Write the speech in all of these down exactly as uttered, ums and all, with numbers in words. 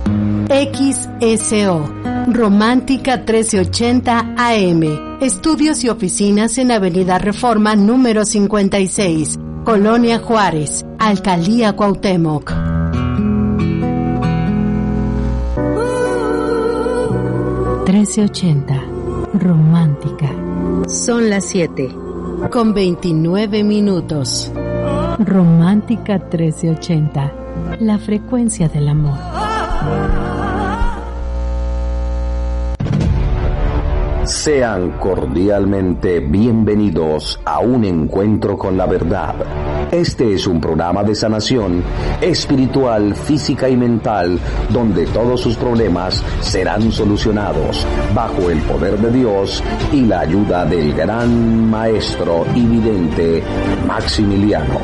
X S O, Romántica trece ochenta A M. Estudios y oficinas en Avenida Reforma número cincuenta y seis, Colonia Juárez, Alcaldía Cuauhtémoc. trece ochenta, Romántica. Son las siete. Con veintinueve minutos. Romántica trece ochenta, la frecuencia del amor. Sean cordialmente bienvenidos a un encuentro con la verdad. Este es un programa de sanación espiritual, física y mental, donde todos sus problemas serán solucionados bajo el poder de Dios y la ayuda del gran maestro y vidente Maximiliano.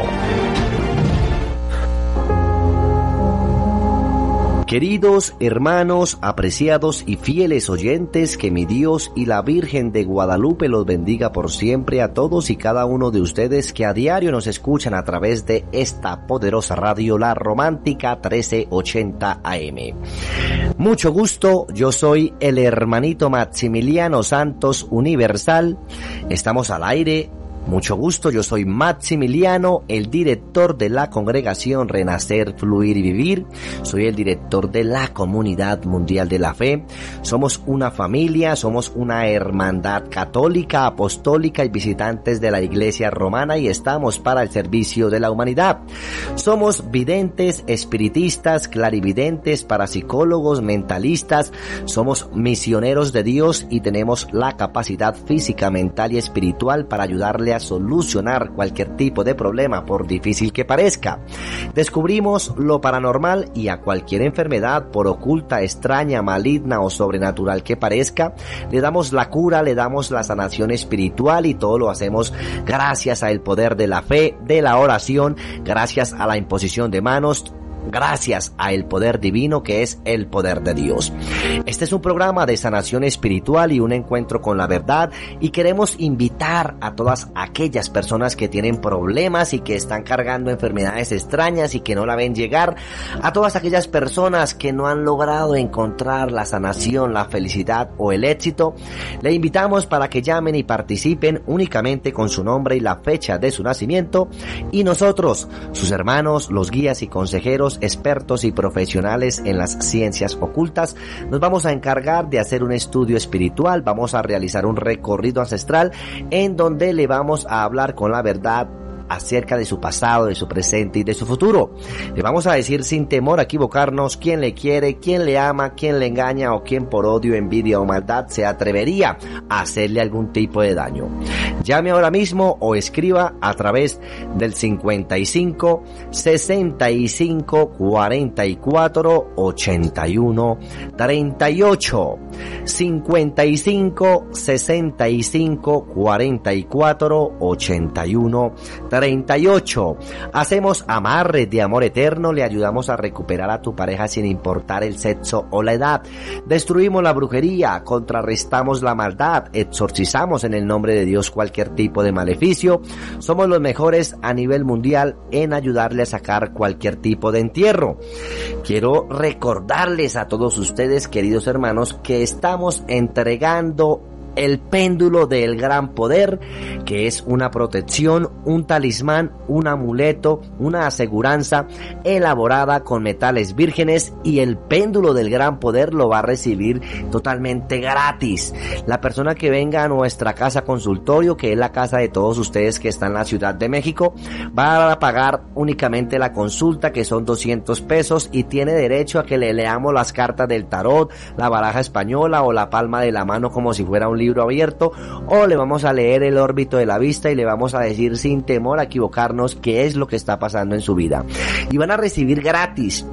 Queridos hermanos, apreciados y fieles oyentes, que mi Dios y la Virgen de Guadalupe los bendiga por siempre a todos y cada uno de ustedes que a diario nos escuchan a través de esta poderosa radio, la Romántica trece ochenta A M. Mucho gusto, yo soy el hermanito Maximiliano Santos Universal. Estamos al aire. Mucho gusto, yo soy Maximiliano, el director de la congregación Renacer, Fluir y Vivir. Soy el director de la Comunidad Mundial de la Fe. Somos una familia, somos una hermandad católica, apostólica y visitantes de la Iglesia Romana, y estamos para el servicio de la humanidad. Somos videntes, espiritistas, clarividentes, parapsicólogos, mentalistas. Somos misioneros de Dios y tenemos la capacidad física, mental y espiritual para ayudarle a solucionar cualquier tipo de problema, por difícil que parezca. Descubrimos lo paranormal y a cualquier enfermedad, por oculta, extraña, maligna o sobrenatural que parezca, le damos la cura, le damos la sanación espiritual, y todo lo hacemos gracias al poder de la fe, de la oración, gracias a la imposición de manos, gracias a el poder divino que es el poder de Dios. Este es un programa de sanación espiritual y un encuentro con la verdad, y queremos invitar a todas aquellas personas que tienen problemas y que están cargando enfermedades extrañas y que no la ven llegar, a todas aquellas personas que no han logrado encontrar la sanación, la felicidad o el éxito. Le invitamos para que llamen y participen únicamente con su nombre y la fecha de su nacimiento, y nosotros, sus hermanos, los guías y consejeros, expertos y profesionales en las ciencias ocultas, nos vamos a encargar de hacer un estudio espiritual. Vamos a realizar un recorrido ancestral en donde le vamos a hablar con la verdad acerca de su pasado, de su presente y de su futuro. Le vamos a decir sin temor a equivocarnos quién le quiere, quién le ama, quién le engaña o quién por odio, envidia o maldad se atrevería a hacerle algún tipo de daño. Llame ahora mismo o escriba a través del cincuenta y cinco, sesenta y cinco, cuarenta y cuatro, ochenta y uno, treinta y ocho. cincuenta y cinco, sesenta y cinco, cuarenta y cuatro, ochenta y uno, treinta y ocho. Hacemos amarres de amor eterno, le ayudamos a recuperar a tu pareja sin importar el sexo o la edad. Destruimos la brujería, contrarrestamos la maldad, exorcizamos en el nombre de Dios cualquier tipo de maleficio. Somos los mejores a nivel mundial en ayudarle a sacar cualquier tipo de entierro. Quiero recordarles a todos ustedes, queridos hermanos, que estamos entregando el péndulo del gran poder, que es una protección, un talismán, un amuleto, una aseguranza elaborada con metales vírgenes, y el péndulo del gran poder lo va a recibir totalmente gratis. La persona que venga a nuestra casa consultorio, que es la casa de todos ustedes que están en la Ciudad de México, va a pagar únicamente la consulta, que son doscientos pesos, y tiene derecho a que le leamos las cartas del tarot, la baraja española o la palma de la mano como si fuera un libro libro abierto, o le vamos a leer el órbito de la vista y le vamos a decir sin temor a equivocarnos qué es lo que está pasando en su vida, y van a recibir gratis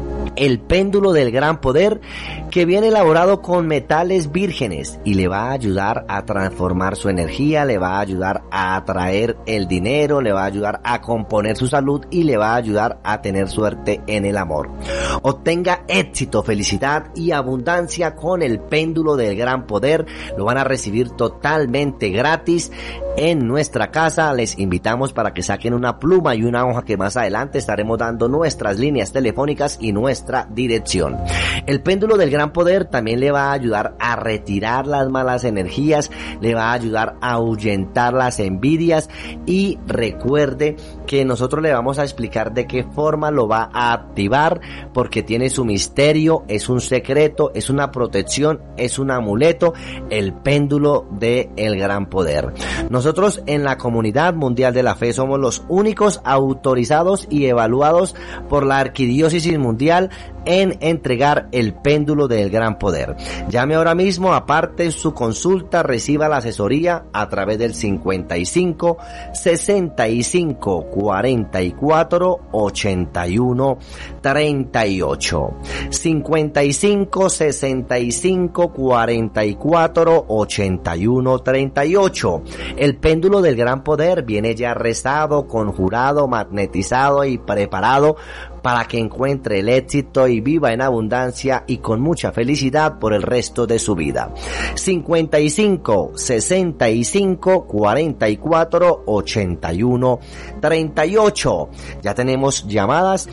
el péndulo del gran poder, que viene elaborado con metales vírgenes y le va a ayudar a transformar su energía, le va a ayudar a atraer el dinero, le va a ayudar a componer su salud y le va a ayudar a tener suerte en el amor. Obtenga éxito, felicidad y abundancia con el péndulo del gran poder. Lo van a recibir totalmente gratis en nuestra casa. Les invitamos para que saquen una pluma y una hoja, que más adelante estaremos dando nuestras líneas telefónicas y nuestras nuestra dirección. El péndulo del gran poder también le va a ayudar a retirar las malas energías, le va a ayudar a ahuyentar las envidias, y recuerde que nosotros le vamos a explicar de qué forma lo va a activar, porque tiene su misterio, es un secreto, es una protección, es un amuleto, el péndulo del gran poder. Nosotros en la Comunidad Mundial de la Fe somos los únicos autorizados y evaluados por la Arquidiócesis Mundial en entregar el péndulo del gran poder. Llame ahora mismo, aparte su consulta, reciba la asesoría a través del cincuenta y cinco, sesenta y cinco, cuarenta y cuatro, ochenta y uno, treinta y ocho. cincuenta y cinco, sesenta y cinco, cuarenta y cuatro, ochenta y uno, treinta y ocho. El péndulo del gran poder viene ya rezado, conjurado, magnetizado y preparado para que encuentre el éxito y viva en abundancia y con mucha felicidad por el resto de su vida. cincuenta y cinco, sesenta y cinco, cuarenta y cuatro, ochenta y uno, treinta y ocho. Ya tenemos llamadas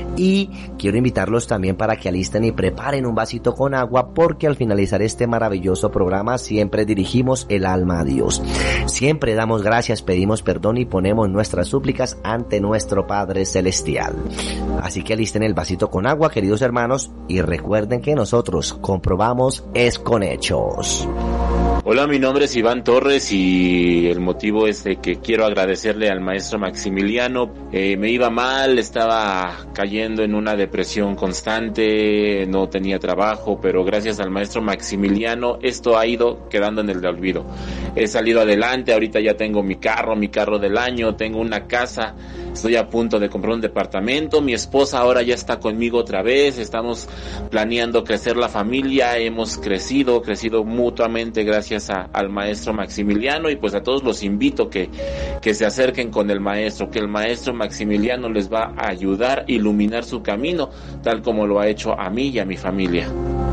y quiero invitarlos también para que alisten y preparen un vasito con agua, porque al finalizar este maravilloso programa siempre dirigimos el alma a Dios. Siempre damos gracias, pedimos perdón y ponemos nuestras súplicas ante nuestro Padre Celestial. Así que alisten el vasito con agua, queridos hermanos, y recuerden que nosotros comprobamos es con hechos. Hola, mi nombre es Iván Torres y el motivo es de que quiero agradecerle al maestro Maximiliano. Eh, me iba mal, estaba cayendo en una depresión constante, no tenía trabajo, pero gracias al maestro Maximiliano esto ha ido quedando en el olvido. He salido adelante, ahorita ya tengo mi carro, mi carro del año, tengo una casa, estoy a punto de comprar un departamento, mi esposa ahora ya está conmigo otra vez, estamos planeando crecer la familia, hemos crecido, crecido mutuamente gracias A, al maestro Maximiliano, y pues a todos los invito que, que se acerquen con el maestro, que el maestro Maximiliano les va a ayudar a iluminar su camino, tal como lo ha hecho a mí y a mi familia.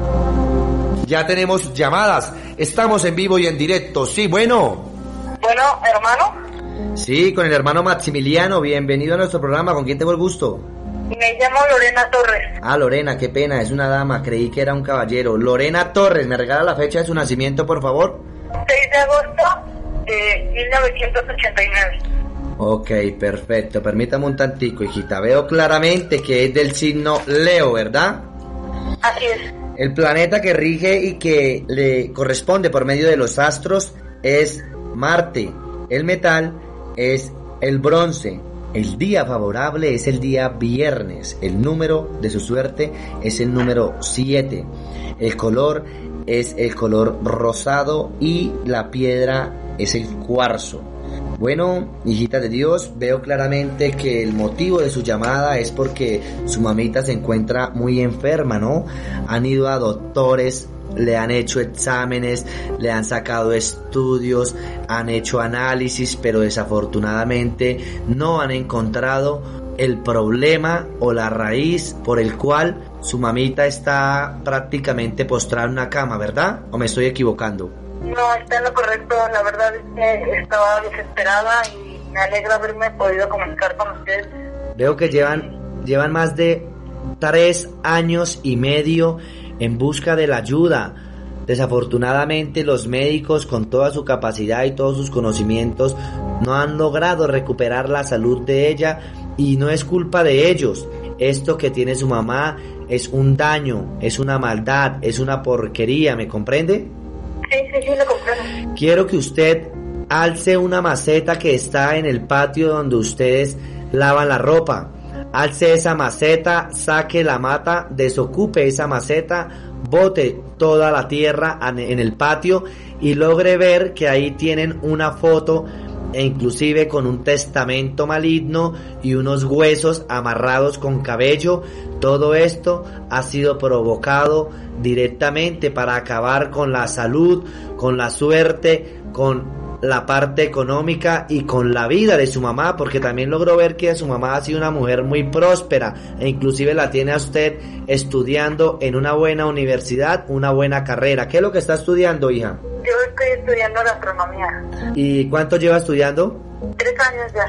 Ya tenemos llamadas, estamos en vivo y en directo. Sí, bueno. Bueno, hermano. Sí, con el hermano Maximiliano, bienvenido a nuestro programa. ¿Con quién tengo el gusto? Me llamo Lorena Torres. Ah, Lorena, qué pena, es una dama, creí que era un caballero. Lorena Torres, ¿me regala la fecha de su nacimiento, por favor? seis de agosto de mil novecientos ochenta y nueve. Ok, perfecto, permítame un tantico, hijita. Veo claramente que es del signo Leo, ¿verdad? Así es. El planeta que rige y que le corresponde por medio de los astros es Marte. El metal es el bronce. El día favorable es el día viernes. El número de su suerte es el número siete. El color es el color rosado y la piedra es el cuarzo. Bueno, hijita de Dios, veo claramente que el motivo de su llamada es porque su mamita se encuentra muy enferma, ¿no? Han ido a doctores, le han hecho exámenes, le han sacado estudios, han hecho análisis, pero desafortunadamente no han encontrado el problema o la raíz por el cual su mamita está prácticamente postrada en una cama, ¿verdad? ¿O me estoy equivocando? No, está en lo correcto. La verdad es que estaba desesperada y me alegra haberme podido comunicar con ustedes. Veo que llevan, llevan más de tres años y medio en busca de la ayuda. Desafortunadamente los médicos, con toda su capacidad y todos sus conocimientos, no han logrado recuperar la salud de ella, y no es culpa de ellos. Esto que tiene su mamá es un daño, es una maldad, es una porquería, ¿me comprende? Sí, sí, sí, lo comprendo. Quiero que usted alce una maceta que está en el patio donde ustedes lavan la ropa. Alce esa maceta, saque la mata, desocupe esa maceta, bote toda la tierra en el patio y logre ver que ahí tienen una foto, e inclusive con un testamento maligno y unos huesos amarrados con cabello. Todo esto ha sido provocado directamente para acabar con la salud, con la suerte, con la parte económica y con la vida de su mamá, porque también logró ver que su mamá ha sido una mujer muy próspera e inclusive la tiene a usted estudiando en una buena universidad, una buena carrera. ¿Qué es lo que está estudiando, hija? Yo estoy estudiando gastronomía. ¿Y cuánto lleva estudiando? Tres años ya.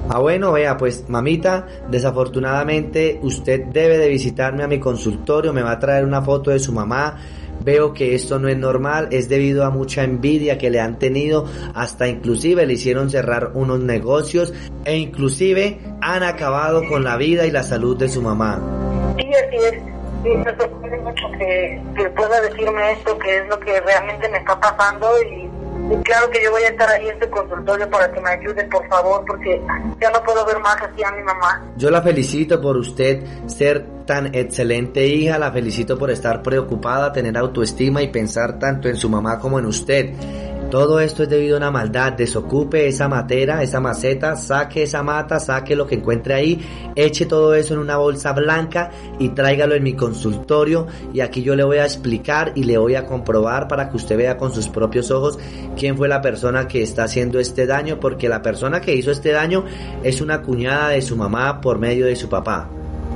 Ah, bueno, vea, pues mamita, desafortunadamente usted debe de visitarme a mi consultorio, me va a traer una foto de su mamá. Veo que esto no es normal, es debido a mucha envidia que le han tenido, hasta inclusive le hicieron cerrar unos negocios e inclusive han acabado con la vida y la salud de su mamá. Sí, así es. Sí, me sorprende mucho que, que pueda decirme esto, que es lo que realmente me está pasando, y Y claro que yo voy a estar ahí en su consultorio para que me ayude, por favor, porque ya no puedo ver más así a mi mamá. Yo la felicito por usted ser tan excelente hija, la felicito por estar preocupada, tener autoestima y pensar tanto en su mamá como en usted. Todo esto es debido a una maldad. Desocupe esa matera, esa maceta, saque esa mata, saque lo que encuentre ahí, eche todo eso en una bolsa blanca y tráigalo en mi consultorio, y aquí yo le voy a explicar y le voy a comprobar para que usted vea con sus propios ojos quién fue la persona que está haciendo este daño, porque la persona que hizo este daño es una cuñada de su mamá por medio de su papá.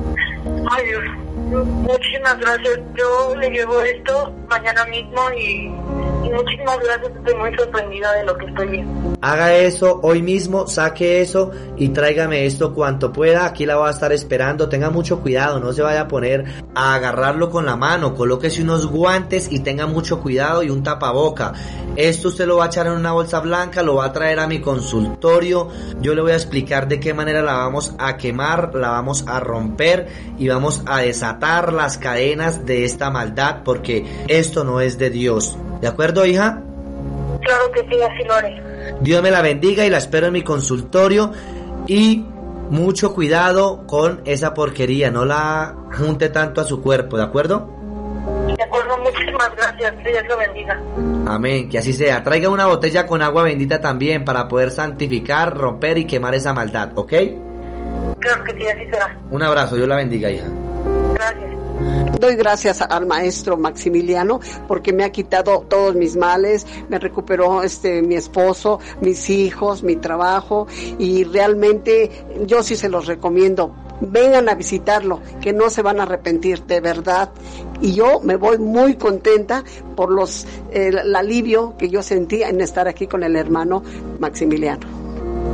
Ay, Dios, muchísimas gracias. Yo le llevo esto mañana mismo y... Y muchísimas gracias, estoy muy sorprendida de lo que estoy viendo. Haga eso hoy mismo, saque eso y tráigame esto cuanto pueda. Aquí la voy a estar esperando. Tenga mucho cuidado, no se vaya a poner a agarrarlo con la mano. Colóquese unos guantes y tenga mucho cuidado y un tapaboca. Esto usted lo va a echar en una bolsa blanca, lo va a traer a mi consultorio. Yo le voy a explicar de qué manera la vamos a quemar, la vamos a romper y vamos a desatar las cadenas de esta maldad, porque esto no es de Dios. ¿De acuerdo, hija? Claro que sí, así lo haré. Dios me la bendiga y la espero en mi consultorio. Y mucho cuidado con esa porquería, no la junte tanto a su cuerpo, ¿de acuerdo? De acuerdo, muchísimas gracias, Dios lo bendiga. Amén, que así sea. Traiga una botella con agua bendita también para poder santificar, romper y quemar esa maldad, ¿ok? Claro que sí, así será. Un abrazo, Dios la bendiga, hija. Gracias. Doy gracias al maestro Maximiliano porque me ha quitado todos mis males, me recuperó este mi esposo, mis hijos, mi trabajo, y realmente yo sí se los recomiendo. Vengan a visitarlo, que no se van a arrepentir, de verdad. Y yo me voy muy contenta por los eh, el alivio que yo sentí en estar aquí con el hermano Maximiliano.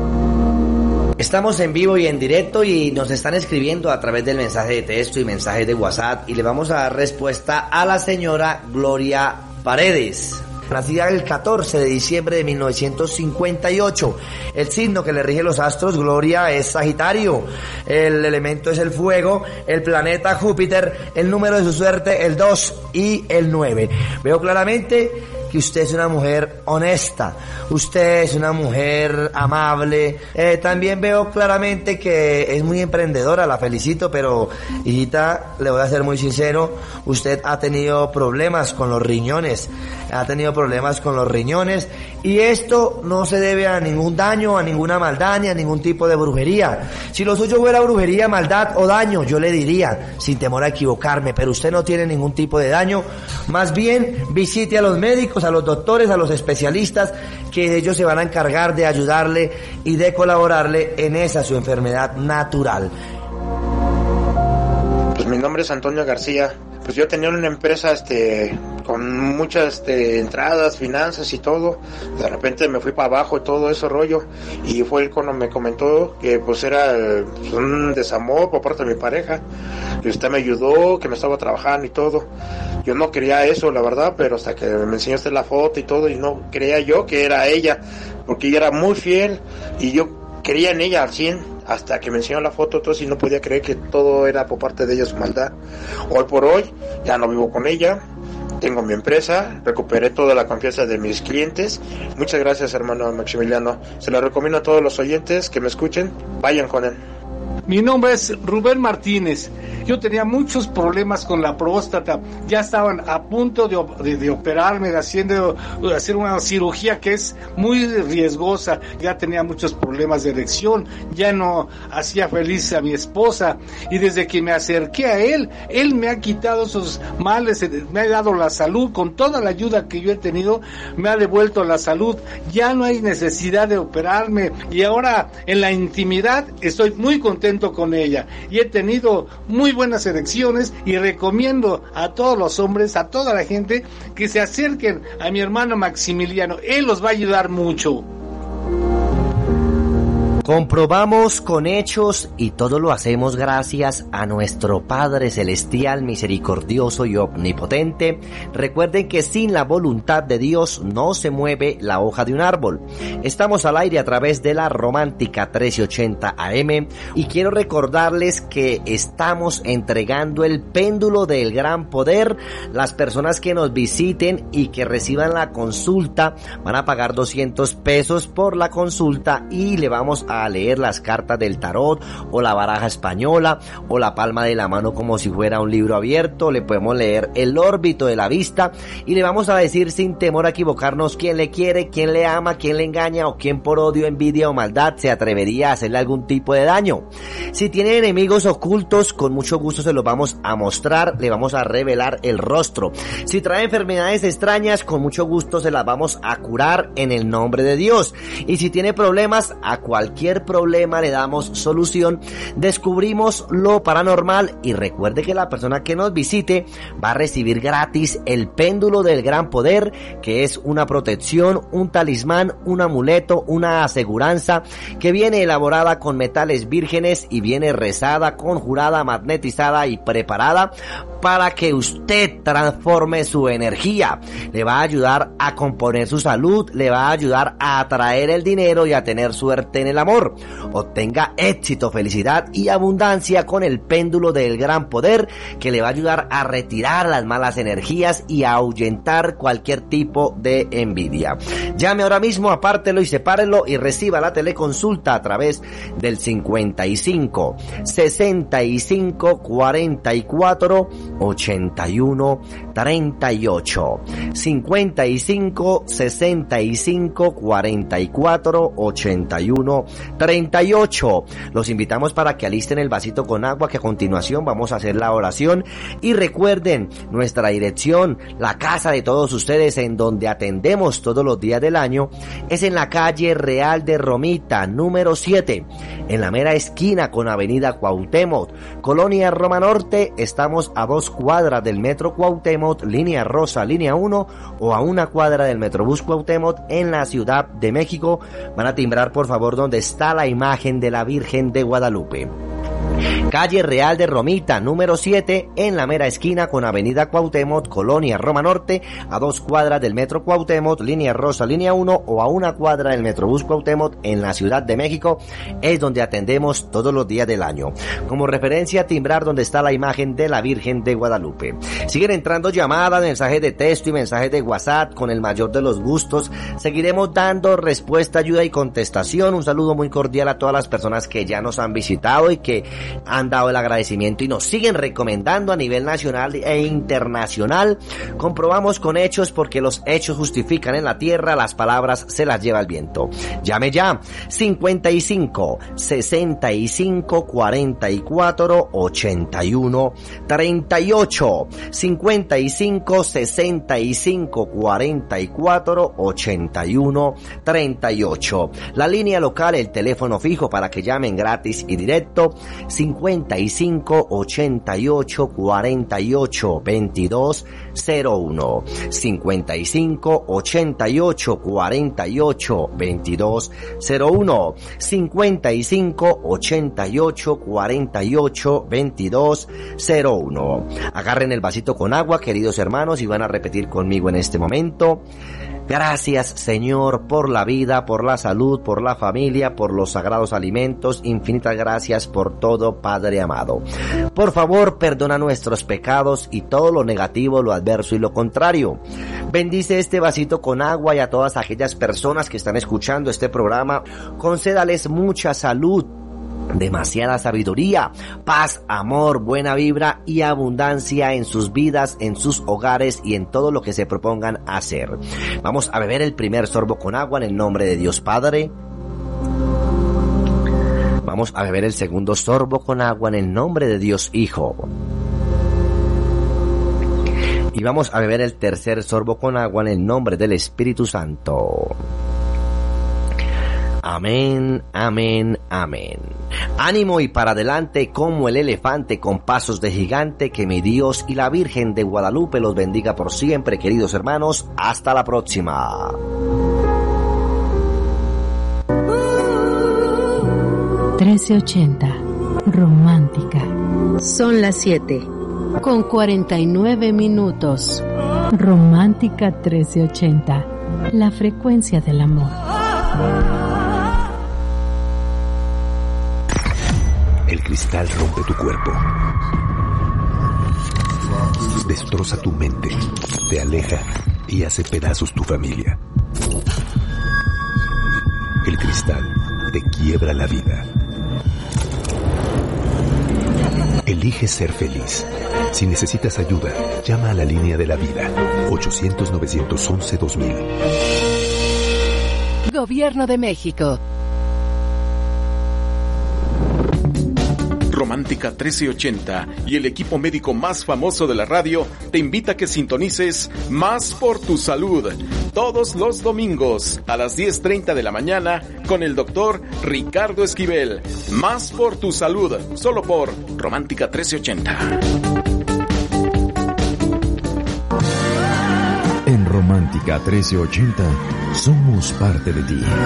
Estamos en vivo y en directo y nos están escribiendo a través del mensaje de texto y mensajes de WhatsApp, y le vamos a dar respuesta a la señora Gloria Paredes. Nacida el catorce de diciembre de mil novecientos cincuenta y ocho. El signo que le rige los astros, Gloria, es Sagitario. El elemento es el fuego. El planeta Júpiter. El número de su suerte, el dos y el nueve. Veo claramente que usted es una mujer honesta, usted es una mujer amable. Eh, también veo claramente que es muy emprendedora, la felicito, pero hijita, le voy a ser muy sincero, usted ha tenido problemas con los riñones, ha tenido problemas con los riñones, y esto no se debe a ningún daño, a ninguna maldad, ni a ningún tipo de brujería. Si lo suyo fuera brujería, maldad o daño, yo le diría, sin temor a equivocarme, pero usted no tiene ningún tipo de daño. Más bien, visite a los médicos, a los doctores, a los especialistas, que ellos se van a encargar de ayudarle y de colaborarle en esa su enfermedad natural. Pues mi nombre es Antonio García. Pues yo tenía una empresa este con muchas este, entradas, finanzas y todo. De repente me fui para abajo y todo ese rollo, y fue él cuando me comentó que pues era pues, un desamor por parte de mi pareja, que usted me ayudó, que me estaba trabajando y todo. Yo no quería eso, la verdad, pero hasta que me enseñaste la foto y todo, y no creía yo que era ella, porque ella era muy fiel y yo creía en ella al cien. Hasta que me enseñó la foto, entonces, y no podía creer que todo era por parte de ella su maldad. Hoy por hoy, ya no vivo con ella, tengo mi empresa, recuperé toda la confianza de mis clientes. Muchas gracias, hermano Maximiliano. Se lo recomiendo a todos los oyentes que me escuchen, vayan con él. Mi nombre es Rubén Martínez. Yo tenía muchos problemas con la próstata. Ya estaban a punto de, de, de operarme, haciendo, de hacer una cirugía que es muy riesgosa. Ya tenía muchos problemas de erección. Ya no hacía feliz a mi esposa. Y desde que me acerqué a él, él me ha quitado esos males, me ha dado la salud. Con toda la ayuda que yo he tenido, me ha devuelto la salud. Ya no hay necesidad de operarme. Y ahora, en la intimidad, estoy muy contento con ella, y he tenido muy buenas erecciones, y recomiendo a todos los hombres, a toda la gente, que se acerquen a mi hermano Maximiliano. Él los va a ayudar mucho. Comprobamos con hechos y todo lo hacemos gracias a nuestro Padre Celestial, misericordioso y omnipotente. Recuerden que sin la voluntad de Dios no se mueve la hoja de un árbol. Estamos al aire a través de la Romántica trece ochenta A M y quiero recordarles que estamos entregando el péndulo del gran poder. Las personas que nos visiten y que reciban la consulta van a pagar doscientos pesos por la consulta y le vamos a a leer las cartas del tarot o la baraja española o la palma de la mano como si fuera un libro abierto. Le podemos leer el órbito de la vista y le vamos a decir sin temor a equivocarnos quién le quiere, quién le ama, quién le engaña o quién por odio, envidia o maldad se atrevería a hacerle algún tipo de daño. Si tiene enemigos ocultos, con mucho gusto se los vamos a mostrar, le vamos a revelar el rostro. Si trae enfermedades extrañas, con mucho gusto se las vamos a curar en el nombre de Dios. Y si tiene problemas, a cualquier problema le damos solución, descubrimos lo paranormal y recuerde que la persona que nos visite va a recibir gratis el péndulo del gran poder, que es una protección, un talismán, un amuleto, una aseguranza que viene elaborada con metales vírgenes y viene rezada, conjurada, magnetizada y preparada para que usted transforme su energía. Le va a ayudar a componer su salud, le va a ayudar a atraer el dinero y a tener suerte en el amor. Obtenga éxito, felicidad y abundancia con el péndulo del gran poder, que le va a ayudar a retirar las malas energías y a ahuyentar cualquier tipo de envidia. Llame ahora mismo, apártelo y sepárelo y reciba la teleconsulta a través del cincuenta y cinco, sesenta y cinco, cuarenta y cuatro, ochenta y uno, treinta y ocho. cincuenta y cinco, sesenta y cinco, cuarenta y cuatro, ochenta y uno, treinta y ocho. Los invitamos para que alisten el vasito con agua, que a continuación vamos a hacer la oración. Y recuerden nuestra dirección, la casa de todos ustedes en donde atendemos todos los días del año, es en la calle Real de Romita, número siete, en la mera esquina con avenida Cuauhtémoc, Colonia Roma Norte. Estamos a dos cuadras del Metro Cuauhtémoc, línea rosa, línea uno, o a una cuadra del Metrobús Cuauhtémoc en la Ciudad de México. Van a timbrar por favor donde está la imagen de la Virgen de Guadalupe. Calle Real de Romita, número siete, en la mera esquina con avenida Cuauhtémoc, Colonia Roma Norte, a dos cuadras del Metro Cuauhtémoc, línea rosa, línea uno, o a una cuadra del Metrobús Cuauhtémoc en la Ciudad de México. Es donde atendemos todos los días del año. Como referencia, timbrar donde está la imagen de la Virgen de Guadalupe. Siguen entrando llamadas, mensajes de texto y mensajes de WhatsApp con el mayor de los gustos. Seguiremos dando respuesta, ayuda y contestación. Un saludo muy cordial a todas las personas que ya nos han visitado y que han dado el agradecimiento y nos siguen recomendando a nivel nacional e internacional. Comprobamos con hechos, porque los hechos justifican en la tierra, las palabras se las lleva el viento. Llame ya, cincuenta y cinco, sesenta y cinco, cuarenta y cuatro, ochenta y uno, treinta y ocho, cincuenta y cinco, sesenta y cinco, cuarenta y cuatro, ochenta y uno, treinta y ocho. La línea local, el teléfono fijo para que llamen gratis y directo, cincuenta y cinco, ochenta y ocho, cuarenta y ocho, veintidós, cero uno, cincuenta y cinco, ochenta y ocho, cuarenta y ocho, veintidós, cero uno, cincuenta y cinco, ochenta y ocho, cuarenta y ocho, veintidós, cero uno. Agarren el vasito con agua, queridos hermanos, y van a repetir conmigo en este momento. Gracias, Señor, por la vida, por la salud, por la familia, por los sagrados alimentos. Infinitas gracias por todo, Padre amado. Por favor, perdona nuestros pecados y todo lo negativo, lo adverso y lo contrario. Bendice este vasito con agua y a todas aquellas personas que están escuchando este programa. Concédales mucha salud, demasiada sabiduría, paz, amor, buena vibra y abundancia en sus vidas, en sus hogares y en todo lo que se propongan hacer. Vamos a beber el primer sorbo con agua en el nombre de Dios Padre. Vamos a beber el segundo sorbo con agua en el nombre de Dios Hijo. Y vamos a beber el tercer sorbo con agua en el nombre del Espíritu Santo. Amén, amén, amén. Ánimo y para adelante como el elefante con pasos de gigante. Que mi Dios y la Virgen de Guadalupe los bendiga por siempre, queridos hermanos. Hasta la próxima. trece ochenta. Romántica. Son las siete. Con cuarenta y nueve minutos. Romántica trece ochenta. La frecuencia del amor. El cristal rompe tu cuerpo. Destroza tu mente. Te aleja y hace pedazos tu familia. El cristal te quiebra la vida. Elige ser feliz. Si necesitas ayuda, llama a la línea de la vida. ochocientos, novecientos once, dos mil. Gobierno de México. Romántica trece ochenta y el equipo médico más famoso de la radio te invita a que sintonices Más por tu Salud todos los domingos a las diez treinta de la mañana con el doctor Ricardo Esquivel. Más por tu Salud, solo por Romántica trece ochenta. En Romántica trece ochenta somos parte de ti.